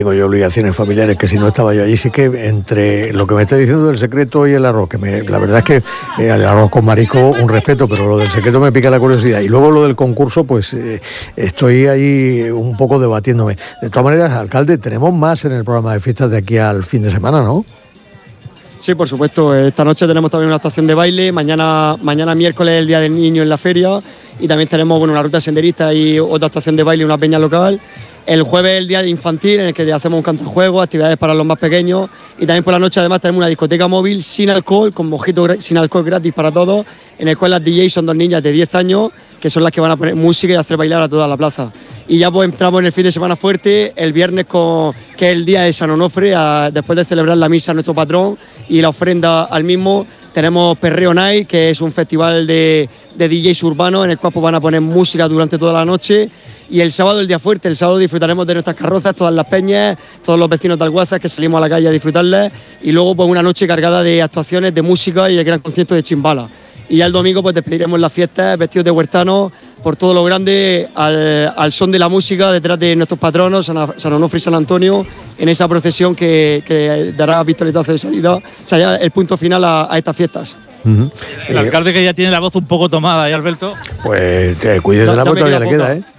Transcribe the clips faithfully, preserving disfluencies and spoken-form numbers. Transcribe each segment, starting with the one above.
Tengo yo obligaciones familiares que si no estaba yo allí, sí que entre lo que me está diciendo del secreto y el arroz, que me, la verdad es que eh, el arroz con marisco, un respeto, pero lo del secreto me pica la curiosidad. Y luego lo del concurso, pues eh, estoy ahí un poco debatiéndome. De todas maneras, alcalde, tenemos más en el programa de fiestas de aquí al fin de semana, ¿no? Sí, por supuesto. Esta noche tenemos también una actuación de baile, mañana, mañana miércoles el Día del Niño en la feria y también tenemos bueno, una ruta senderista y otra actuación de baile y una peña local. El jueves el día infantil en el que hacemos un cantajuegos, actividades para los más pequeños y también por la noche además tenemos una discoteca móvil sin alcohol, con mojito sin alcohol gratis para todos, en el cual las D Js son dos niñas de diez años que son las que van a poner música y hacer bailar a toda la plaza. Y ya pues entramos en el fin de semana fuerte, el viernes con, que es el día de San Onofre, a, después de celebrar la misa a nuestro patrón y la ofrenda al mismo. Tenemos Perreo Night, que es un festival de, de D Js urbanos en el cual pues, van a poner música durante toda la noche. Y el sábado el día fuerte, el sábado disfrutaremos de nuestras carrozas, todas las peñas, todos los vecinos de Alguazas que salimos a la calle a disfrutarles. Y luego pues una noche cargada de actuaciones, de música y el gran concierto de Chimbala. Y ya el domingo pues despediremos las fiestas vestidos de huertanos por todo lo grande al, al son de la música detrás de nuestros patronos, San, San Onofre y San Antonio, en esa procesión que, que dará pistoletazo de salida, o sea, ya el punto final a, a estas fiestas. Uh-huh. El alcalde que ya tiene la voz un poco tomada, ¿eh, Alberto? Pues te cuides de la voz, todavía le queda, ¿eh?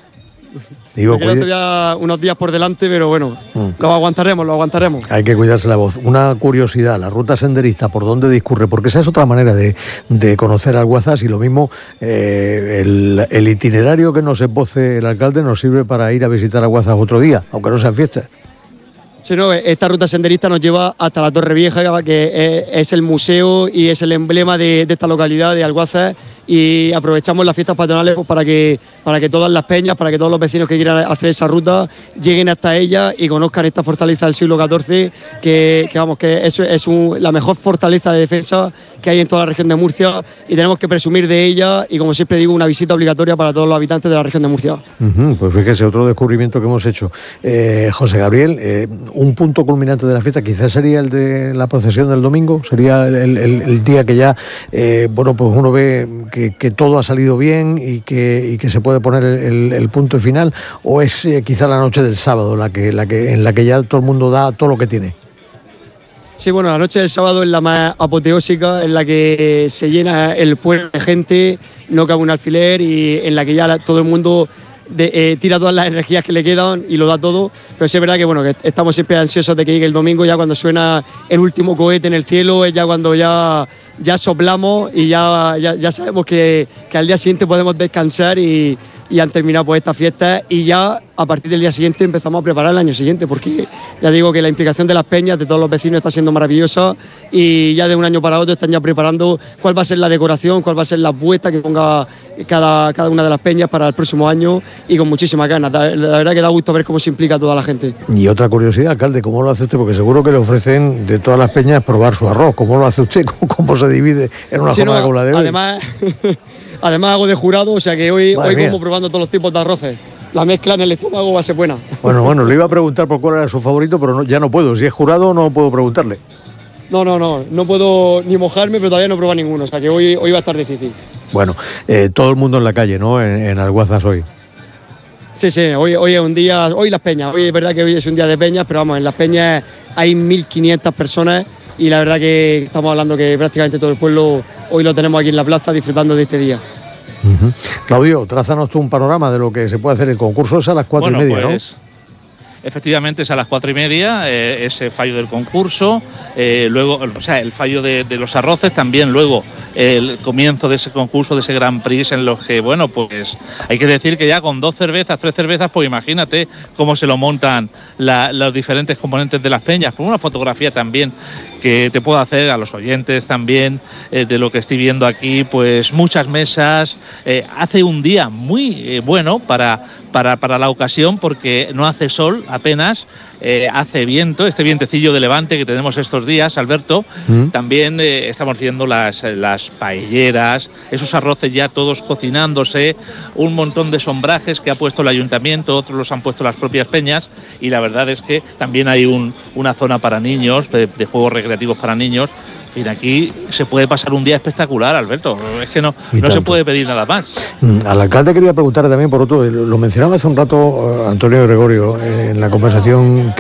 Digo, me quedan todavía unos días por delante, pero bueno, mm. lo aguantaremos, lo aguantaremos. Hay que cuidarse la voz. Una curiosidad, la ruta senderista, ¿por dónde discurre? Porque esa es otra manera de, de conocer Alguazas y lo mismo, eh, el, el itinerario que nos esboce el alcalde nos sirve para ir a visitar Alguazas otro día, aunque no sean fiestas. Sí, no, esta ruta senderista nos lleva hasta la Torre Vieja, que es, es el museo y es el emblema de, de esta localidad de Alguazas, y aprovechamos las fiestas patronales pues, para que para que todas las peñas, para que todos los vecinos que quieran hacer esa ruta lleguen hasta ella y conozcan esta fortaleza del siglo catorce, que, que vamos, que es, es un, la mejor fortaleza de defensa que hay en toda la región de Murcia y tenemos que presumir de ella y, como siempre digo, una visita obligatoria para todos los habitantes de la región de Murcia. Uh-huh, pues fíjese, otro descubrimiento que hemos hecho. Eh, José Gabriel, eh, un punto culminante de la fiesta quizás sería el de la procesión del domingo, sería el, el, el día que ya, eh, bueno, pues uno ve que, que todo ha salido bien y que, y que se puede poner el, el punto final, o es eh, quizá la noche del sábado la que, la que, en la que ya todo el mundo da todo lo que tiene. Sí, bueno, la noche del sábado es la más apoteósica, en la que se llena el pueblo de gente, no cabe un alfiler y en la que ya todo el mundo de, eh, tira todas las energías que le quedan y lo da todo. Pero sí es verdad que, bueno, que estamos siempre ansiosos de que llegue el domingo, ya cuando suena el último cohete en el cielo, es ya cuando ya, ya soplamos y ya, ya, ya sabemos que, que al día siguiente podemos descansar y, y han terminado pues estas fiestas y ya a partir del día siguiente empezamos a preparar el año siguiente, porque ya digo que la implicación de las peñas, de todos los vecinos, está siendo maravillosa y ya de un año para otro están ya preparando cuál va a ser la decoración, cuál va a ser la puesta que ponga cada, cada una de las peñas para el próximo año y con muchísimas ganas. La, la verdad que da gusto ver cómo se implica toda la gente. Y otra curiosidad, alcalde, ¿cómo lo hace usted? Porque seguro que le ofrecen de todas las peñas probar su arroz. ¿Cómo lo hace usted? ¿Cómo, cómo se divide en una sí, jornada no, como la de hoy? Además, además hago de jurado, o sea que hoy, hoy como probando todos los tipos de arroces. La mezcla en el estómago va a ser buena. Bueno, bueno, le iba a preguntar por cuál era su favorito, pero no, ya no puedo. Si es jurado, no puedo preguntarle. No, no, no. No puedo ni mojarme, pero todavía no he probado ninguno. O sea que hoy, hoy va a estar difícil. Bueno, eh, todo el mundo en la calle, ¿no? En, en Alguazas hoy. Sí, sí. Hoy, hoy es un día... Hoy las peñas. Hoy es verdad que hoy es un día de peñas, pero vamos, en las peñas hay mil quinientas personas y la verdad que estamos hablando que prácticamente todo el pueblo hoy lo tenemos aquí en la plaza disfrutando de este día. Uh-huh. Claudio, trázanos tú un panorama de lo que se puede hacer. El concurso es a las cuatro bueno, y media, pues, ¿no? Efectivamente es a las cuatro y media, eh, ese fallo del concurso, eh, luego, o sea, el fallo de, de los arroces, también luego eh, el comienzo de ese concurso, de ese Grand Prix en los que, bueno, pues hay que decir que ya con dos cervezas, tres cervezas, pues imagínate cómo se lo montan la, los diferentes componentes de las peñas, con una fotografía también que te puedo hacer a los oyentes también eh, de lo que estoy viendo aquí, pues muchas mesas, eh, hace un día muy eh, bueno para, para, para la ocasión porque no hace sol apenas, eh, hace viento, este vientecillo de levante que tenemos estos días, Alberto, mm. también eh, estamos viendo las, las paelleras, esos arroces ya todos cocinándose, un montón de sombrajes que ha puesto el ayuntamiento, otros los han puesto las propias peñas y la verdad es que también hay un, una zona para niños, de, de juegos recreativos para niños, En fin, aquí se puede pasar un día espectacular, Alberto. Es que no, no se puede pedir nada más. Al alcalde quería preguntar también por otro, lo mencionaba hace un rato Antonio Gregorio en la conversación